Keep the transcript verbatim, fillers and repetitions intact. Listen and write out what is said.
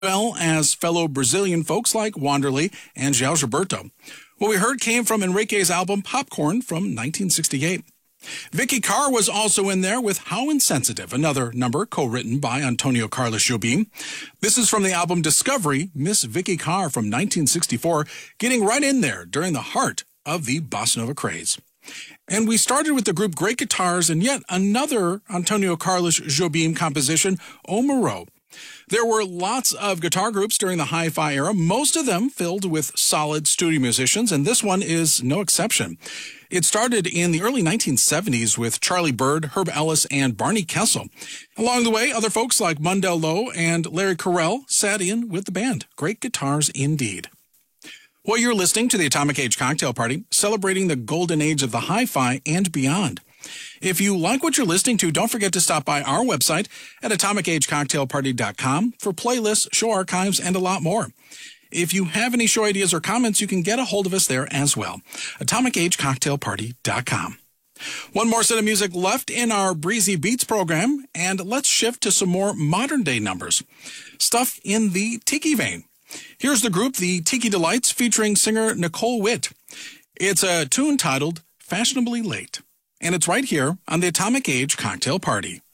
well as fellow Brazilian folks like Wanderley and João Gilberto. What we heard came from Enrique's album Popcorn from nineteen sixty-eight. Vicky Carr was also in there with How Insensitive, another number co-written by Antonio Carlos Jobim. This is from the album Discovery, Miss Vicky Carr from nineteen sixty-four, getting right in there during the heart of the bossa nova craze. And we started with the group Great Guitars and yet another Antonio Carlos Jobim composition, O Moreau. There were lots of guitar groups during the hi-fi era, most of them filled with solid studio musicians, and this one is no exception. It started in the early nineteen seventies with Charlie Bird, Herb Ellis, and Barney Kessel. Along the way, other folks like Mundell Lowe and Larry Carrell sat in with the band. Great guitars indeed. Well, you're listening to the Atomic Age Cocktail Party, celebrating the golden age of the hi-fi and beyond. If you like what you're listening to, don't forget to stop by our website at atomic age cocktail party dot com for playlists, show archives, and a lot more. If you have any show ideas or comments, you can get a hold of us there as well. atomic age cocktail party dot com. One more set of music left in our Breezy Beats program, and let's shift to some more modern-day numbers. Stuff in the tiki vein. Here's the group, the Tiki Delights, featuring singer Nicole Witt. It's a tune titled Fashionably Late. And it's right here on the Atomic Age Cocktail Party.